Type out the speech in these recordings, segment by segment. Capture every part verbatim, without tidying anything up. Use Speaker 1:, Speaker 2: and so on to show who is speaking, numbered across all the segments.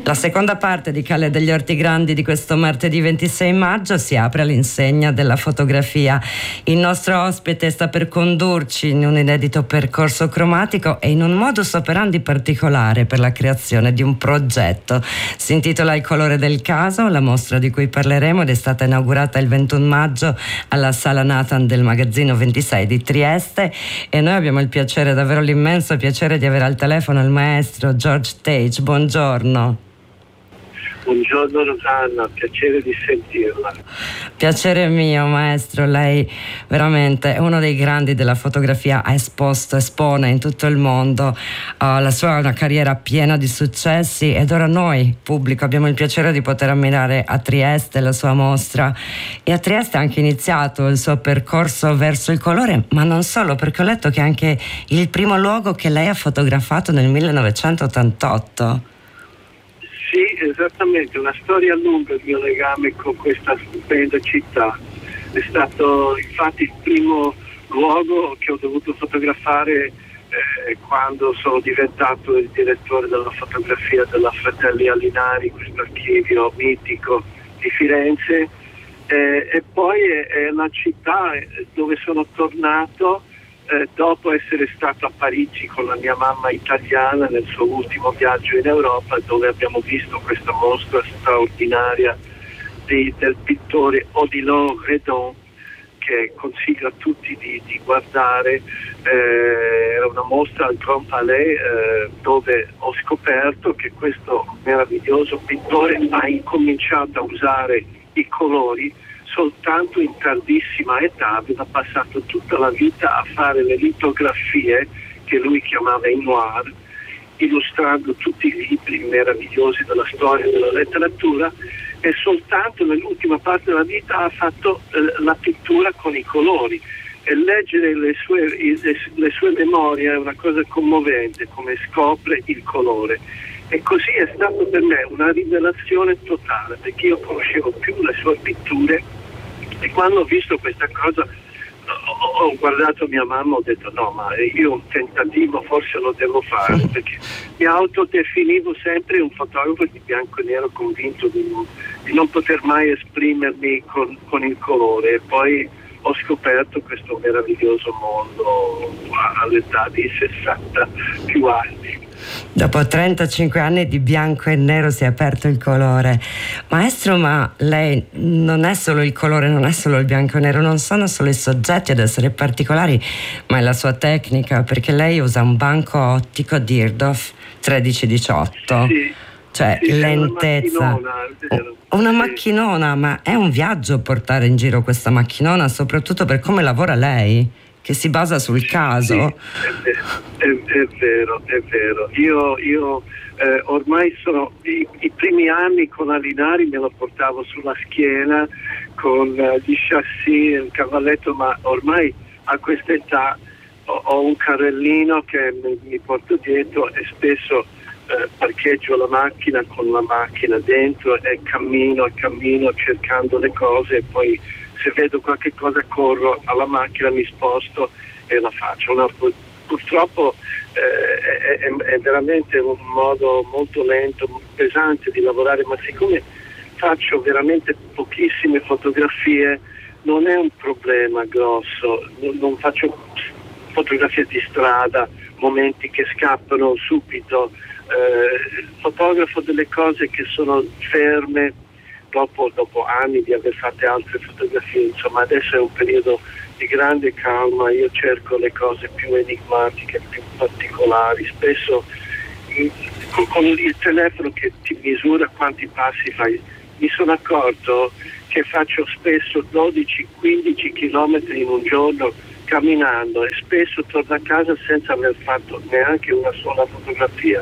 Speaker 1: La seconda parte di Calle degli Orti Grandi di questo martedì ventisei maggio si apre all'insegna della fotografia. Il nostro ospite sta per condurci in un inedito percorso cromatico e in un modus operandi particolare per la creazione di un progetto. Si intitola Il colore del caso, la mostra di cui parleremo ed è stata inaugurata il ventuno maggio alla Sala Nathan del Magazzino ventisei di Trieste, e noi abbiamo il piacere, davvero l'immenso piacere, di avere al telefono il maestro George Tage. Buongiorno.
Speaker 2: Buongiorno Rosanna, piacere di sentirla.
Speaker 1: Piacere mio, maestro. Lei veramente è uno dei grandi della fotografia, ha esposto, espone in tutto il mondo. Uh, la sua è una carriera piena di successi ed ora noi, pubblico, abbiamo il piacere di poter ammirare a Trieste la sua mostra. E a Trieste ha anche iniziato il suo percorso verso il colore, ma non solo, perché ho letto che è anche il primo luogo che lei ha fotografato nel millenovecentottantotto.
Speaker 2: Sì, esattamente, una storia lunga il mio legame con questa stupenda città. È stato infatti il primo luogo che ho dovuto fotografare eh, quando sono diventato il direttore della fotografia della Fratelli Alinari, questo archivio mitico di Firenze, eh, e poi è, è la città dove sono tornato Eh, dopo essere stato a Parigi con la mia mamma italiana nel suo ultimo viaggio in Europa, dove abbiamo visto questa mostra straordinaria di, del pittore Odilon Redon, che consiglio a tutti di, di guardare. Eh, era una mostra al Grand Palais eh, dove ho scoperto che questo meraviglioso pittore ha incominciato a usare i colori soltanto in tardissima età. Aveva passato tutta la vita a fare le litografie che lui chiamava in noir, illustrando tutti i libri meravigliosi della storia e della letteratura, e soltanto nell'ultima parte della vita ha fatto eh, la pittura con i colori. E leggere le sue, le, le sue memorie è una cosa commovente, come scopre il colore. E così è stato per me una rivelazione totale, perché io conoscevo più le sue pitture, e quando ho visto questa cosa ho, ho guardato mia mamma, ho detto no, ma io un tentativo forse lo devo fare, perché mi autodefinivo sempre un fotografo di bianco e nero, convinto di, di non poter mai esprimermi con, con il colore. E poi ho scoperto questo meraviglioso mondo all'età di sessanta più anni.
Speaker 1: Dopo trentacinque anni di bianco e nero si è aperto il colore. Maestro, ma lei non è solo il colore, non è solo il bianco e nero, non sono solo i soggetti ad essere particolari, ma è la sua tecnica, perché lei usa un banco ottico Dierdorf tredici diciotto.
Speaker 2: Sì,
Speaker 1: cioè
Speaker 2: sì,
Speaker 1: lentezza.
Speaker 2: Una macchinona,
Speaker 1: una
Speaker 2: sì.
Speaker 1: macchinona, ma è un viaggio portare in giro questa macchinona, soprattutto per come lavora lei, che si basa sul caso.
Speaker 2: Sì, è, è, è vero, è vero. Io, io eh, ormai sono i, i primi anni con Alinari me lo portavo sulla schiena con uh, gli chassis, il cavalletto, ma ormai a questa età ho, ho un carrellino che mi, mi porto dietro e spesso eh, parcheggio la macchina con la macchina dentro e cammino e cammino cercando le cose, e poi se vedo qualche cosa corro alla macchina, mi sposto e la faccio. No, purtroppo eh, è, è veramente un modo molto lento, pesante di lavorare, ma siccome faccio veramente pochissime fotografie non è un problema grosso. Non, non faccio fotografie di strada, momenti che scappano subito. Eh, fotografo delle cose che sono ferme Dopo, dopo anni di aver fatto altre fotografie. Insomma, adesso è un periodo di grande calma, io cerco le cose più enigmatiche, più particolari. Spesso con, con il telefono che ti misura quanti passi fai, mi sono accorto che faccio spesso dodici quindici chilometri in un giorno camminando, e spesso torno a casa senza aver fatto neanche una sola fotografia.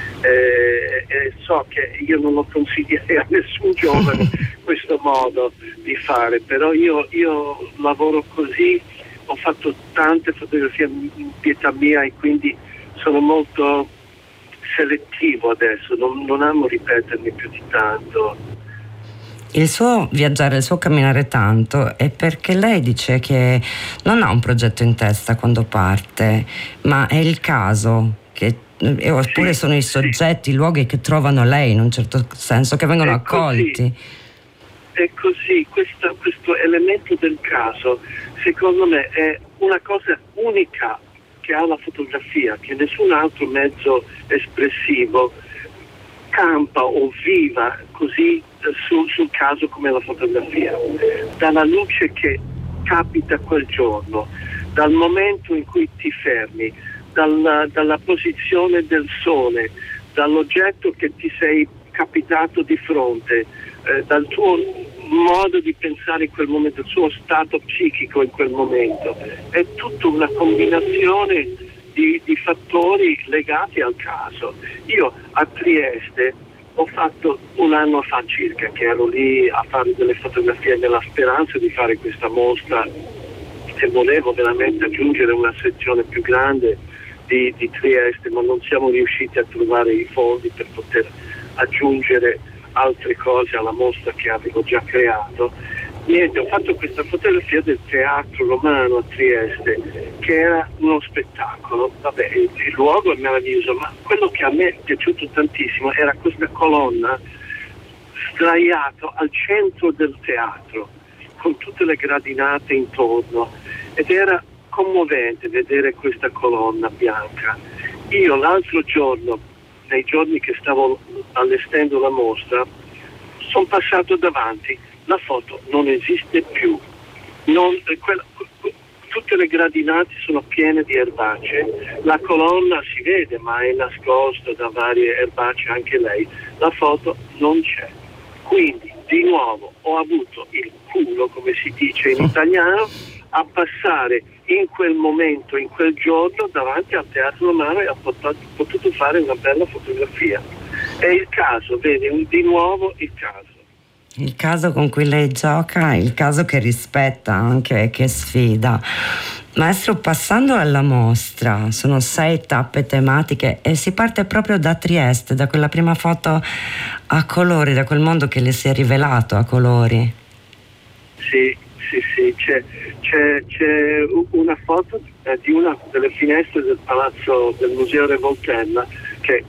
Speaker 2: Eh, eh, so che io non lo consiglierei a nessun giovane questo modo di fare, però io, io lavoro così, ho fatto tante fotografie in pietà mia e quindi sono molto selettivo adesso, non, non amo ripetermi più di tanto.
Speaker 1: Il suo viaggiare, il suo camminare tanto è perché lei dice che non ha un progetto in testa quando parte, ma è il caso che oppure
Speaker 2: sì,
Speaker 1: sono i soggetti, i luoghi che trovano lei in un certo senso, che vengono
Speaker 2: è
Speaker 1: accolti.
Speaker 2: Così. È così, questo, questo elemento del caso secondo me è una cosa unica che ha la fotografia, che nessun altro mezzo espressivo campa o viva così sul, sul caso come la fotografia. Dalla luce che capita quel giorno, dal momento in cui ti fermi, dalla, dalla posizione del sole, dall'oggetto che ti sei capitato di fronte, eh, dal tuo modo di pensare in quel momento, il suo stato psichico in quel momento. È tutta una combinazione di, di fattori legati al caso. Io a Trieste ho fatto un anno fa circa che ero lì a fare delle fotografie nella speranza di fare questa mostra e volevo veramente aggiungere una sezione più grande di, di Trieste, ma non siamo riusciti a trovare i fondi per poter aggiungere altre cose alla mostra che avevo già creato. Niente, ho fatto questa fotografia del Teatro Romano a Trieste, che era uno spettacolo. Vabbè, il, il luogo è meraviglioso, ma quello che a me è piaciuto tantissimo era questa colonna sdraiata al centro del teatro, con tutte le gradinate intorno, ed era commovente vedere questa colonna bianca. Io l'altro giorno, nei giorni che stavo allestendo la mostra, sono passato davanti, la foto non esiste più, non, eh, quella, tutte le gradinate sono piene di erbacee, la colonna si vede ma è nascosta da varie erbacee anche lei, la foto non c'è. Quindi di nuovo ho avuto il culo, come si dice in italiano, a passare in quel momento, in quel giorno davanti al Teatro Romano e ho potuto, potuto fare una bella fotografia. È il caso, vedi, un, di nuovo il caso.
Speaker 1: Il caso con cui lei gioca, il caso che rispetta anche, che sfida. Maestro, passando alla mostra, sono sei tappe tematiche e si parte proprio da Trieste, da quella prima foto a colori, da quel mondo che le si è rivelato a colori.
Speaker 2: Sì, sì, sì, c'è, c'è, c'è una foto eh, di una delle finestre del palazzo del Museo Revoltella che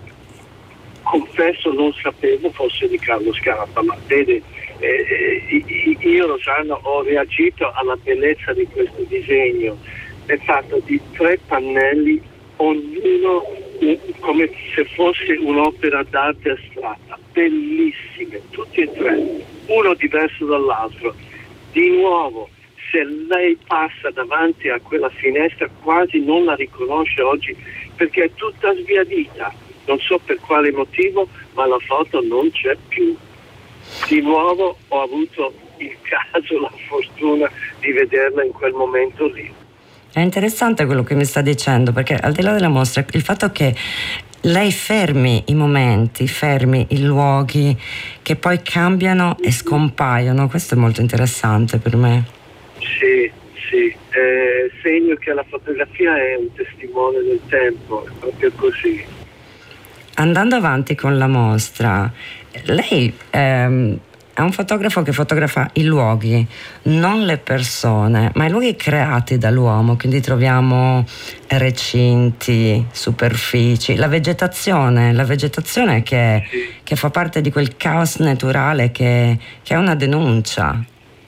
Speaker 2: confesso non sapevo fosse di Carlo Scarpa, ma vede, eh, io Rosanna ho reagito alla bellezza di questo disegno. È fatto di tre pannelli, ognuno come se fosse un'opera d'arte astratta, bellissime, tutti e tre, uno diverso dall'altro. Di nuovo, se lei passa davanti a quella finestra quasi non la riconosce oggi perché è tutta sbiadita, non so per quale motivo, ma la foto non c'è più. Di nuovo ho avuto il caso, la fortuna di vederla in quel momento lì.
Speaker 1: È interessante quello che mi sta dicendo, perché al di là della mostra, il fatto che lei fermi i momenti, fermi i luoghi che poi cambiano e scompaiono, questo è molto interessante per me.
Speaker 2: Sì, sì, eh, segno che la fotografia è un testimone del tempo, è proprio così.
Speaker 1: Andando avanti con la mostra, lei ehm, è un fotografo che fotografa i luoghi, non le persone, ma i luoghi creati dall'uomo, quindi troviamo recinti, superfici, la vegetazione, la vegetazione che,
Speaker 2: Sì.
Speaker 1: che fa parte di quel caos naturale che, che è una denuncia.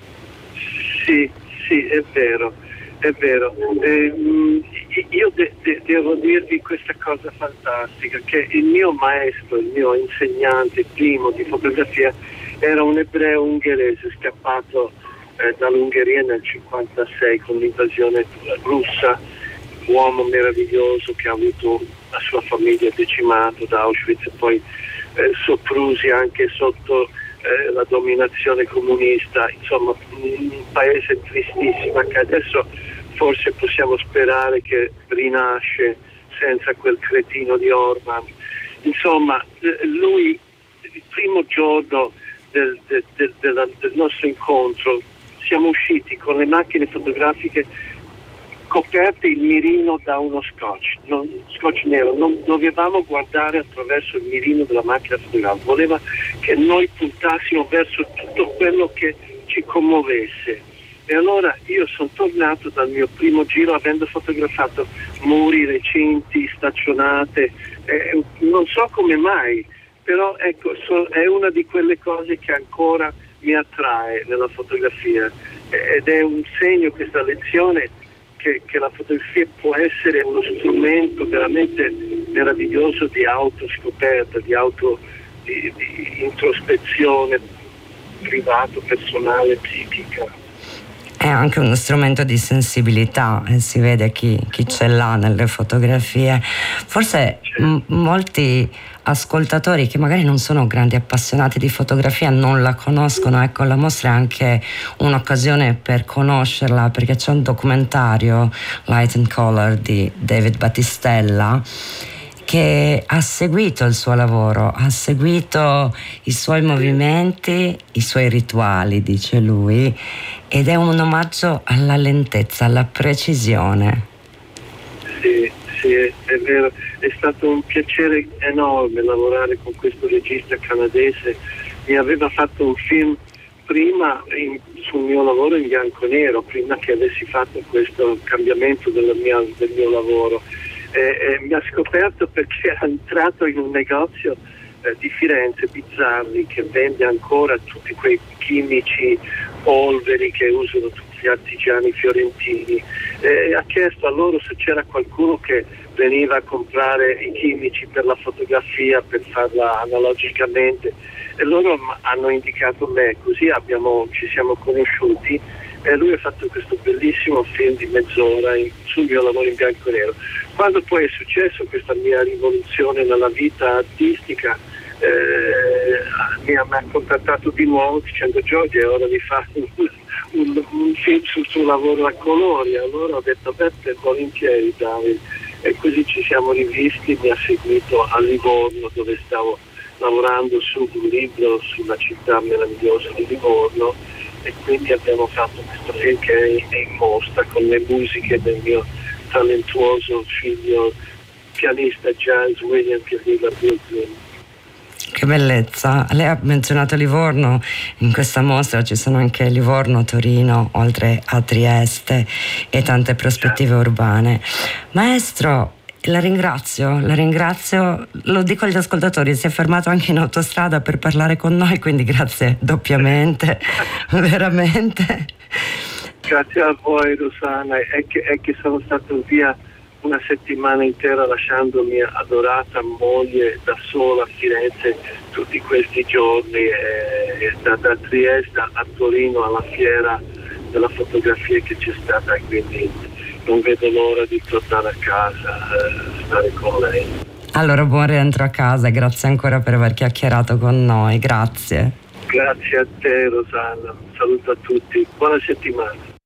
Speaker 2: Sì, sì, è vero, è vero. Eh, io de- de- devo dirvi questa cosa fantastica, che il mio maestro, il mio insegnante primo di fotografia era un ebreo ungherese scappato eh, dall'Ungheria nel cinquantasei con l'invasione russa, uomo meraviglioso che ha avuto la sua famiglia decimata da Auschwitz e poi eh, soprusi anche sotto eh, la dominazione comunista, insomma un paese tristissimo che adesso forse possiamo sperare che rinasce senza quel cretino di Orban. Insomma, lui il primo giorno del, del, del, del, del nostro incontro siamo usciti con le macchine fotografiche coperte il mirino da uno scotch, non, scotch nero, non dovevamo guardare attraverso il mirino della macchina fotografica, voleva che noi puntassimo verso tutto quello che ci commuovesse. E allora io sono tornato dal mio primo giro avendo fotografato muri, recinti, staccionate, Eh, non so come mai, però ecco, so, è una di quelle cose che ancora mi attrae nella fotografia, ed è un segno, questa lezione, che, che la fotografia può essere uno strumento veramente meraviglioso di autoscoperta, di auto di, di introspezione privato, personale, psichica.
Speaker 1: È anche uno strumento di sensibilità, e si vede chi, chi ce l'ha nelle fotografie. Forse m- molti ascoltatori che magari non sono grandi appassionati di fotografia non la conoscono, ecco, la mostra è anche un'occasione per conoscerla, perché c'è un documentario, Light and Color, di David Battistella, che ha seguito il suo lavoro, ha seguito i suoi movimenti, i suoi rituali, dice lui, ed è un omaggio alla lentezza, alla precisione.
Speaker 2: Sì, sì, è vero, è stato un piacere enorme lavorare con questo regista canadese. Mi aveva fatto un film prima in, sul mio lavoro in bianco e nero, prima che avessi fatto questo cambiamento della mia, del mio lavoro. Eh, eh, mi ha scoperto perché era entrato in un negozio eh, di Firenze, Bizzarri, che vende ancora tutti quei chimici, polveri che usano tutti gli artigiani fiorentini. Eh, ha chiesto a loro se c'era qualcuno che veniva a comprare i chimici per la fotografia, per farla analogicamente, e loro hanno indicato me, così abbiamo, ci siamo conosciuti, e lui ha fatto questo bellissimo film di mezz'ora in, sul mio lavoro in bianco e nero. Quando poi è successo questa mia rivoluzione nella vita artistica, eh, mi, ha, mi ha contattato di nuovo dicendo: Giorgio, è ora di fare un, un, un film sul suo lavoro a colori. Allora ho detto: beh, volentieri Davide, e così ci siamo rivisti. Mi ha seguito a Livorno, dove stavo lavorando su un libro sulla città meravigliosa di Livorno, e quindi abbiamo fatto questo film che è in mostra con le musiche del mio talentuoso figlio pianista jazz William Pianilla Brooklyn.
Speaker 1: Che bellezza! Lei ha menzionato Livorno, in questa mostra ci sono anche Livorno, Torino, oltre a Trieste, e tante prospettive urbane. Maestro, la ringrazio, la ringrazio, lo dico agli ascoltatori, si è fermato anche in autostrada per parlare con noi, quindi grazie doppiamente, veramente.
Speaker 2: Grazie a voi, Rosanna, è che, è che sono stato via una settimana intera lasciandomi adorata moglie da sola a Firenze tutti questi giorni, eh, da, da Trieste a Torino alla fiera della fotografia che c'è stata, quindi non vedo l'ora di tornare a casa, eh, stare con lei.
Speaker 1: Allora buon rientro a casa e grazie ancora per aver chiacchierato con noi, grazie.
Speaker 2: Grazie a te, Rosanna, un saluto a tutti, buona settimana.